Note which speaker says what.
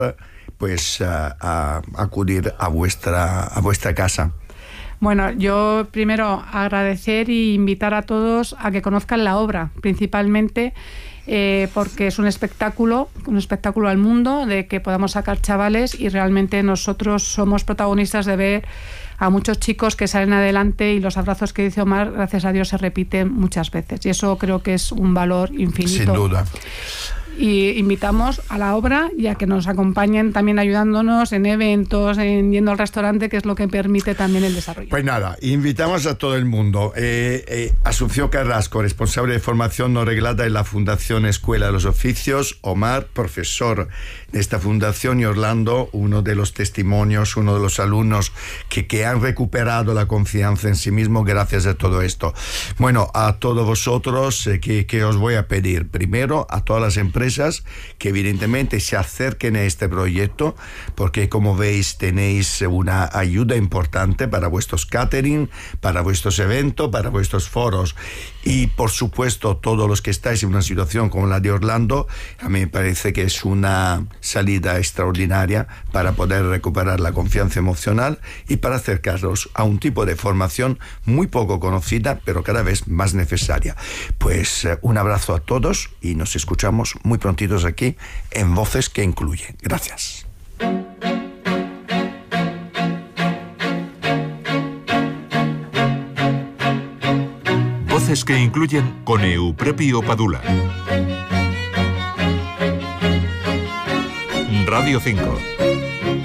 Speaker 1: pues a acudir a vuestra casa.
Speaker 2: Bueno, yo primero agradecer y invitar a todos a que conozcan la obra, principalmente porque es un espectáculo al mundo, de que podamos sacar chavales, y realmente nosotros somos protagonistas de ver a muchos chicos que salen adelante, y los abrazos que dice Omar, gracias a Dios, se repiten muchas veces, y eso creo que es un valor infinito.
Speaker 1: Sin duda.
Speaker 2: Y invitamos a la obra y a que nos acompañen también ayudándonos en eventos, en yendo al restaurante, que es lo que permite también el desarrollo.
Speaker 1: Pues nada, invitamos a todo el mundo. Asunción Carrasco, responsable de formación no reglada en la Fundación Escuela de los Oficios, Omar, profesor de esta fundación, y Orlando, uno de los testimonios, uno de los alumnos que han recuperado la confianza en sí mismo gracias a todo esto. Bueno, a todos vosotros, que os voy a pedir, primero, a todas las empresas que evidentemente se acerquen a este proyecto, porque como veis tenéis una ayuda importante para vuestros catering, para vuestros eventos, para vuestros foros, y por supuesto todos los que estáis en una situación como la de Orlando, a mí me parece que es una salida extraordinaria para poder recuperar la confianza emocional y para acercaros a un tipo de formación muy poco conocida, pero cada vez más necesaria. Pues un abrazo a todos y nos escuchamos muy prontitos aquí en Voces que Incluyen. Gracias.
Speaker 3: Voces que Incluyen con Euprepio Padula. Radio 5.